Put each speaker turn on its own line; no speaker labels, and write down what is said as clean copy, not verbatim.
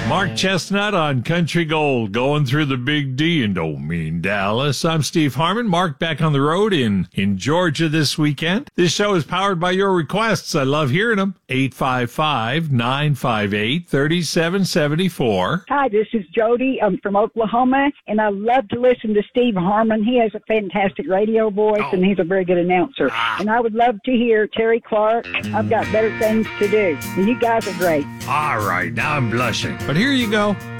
Mark Chestnut on Country Gold, going through the Big D and don't mean Dallas. I'm Steve Harmon. Mark back on the road in Georgia this weekend. This show is powered by your requests. I love hearing them. 855-958-3774.
Hi, this is Jody. I'm from Oklahoma, and I love to listen to Steve Harmon. He has a fantastic radio voice, and he's a very good announcer. And I would love to hear Terry Clark. I've got better things to do. And you guys are great.
All right, now I'm blushing. But here you go.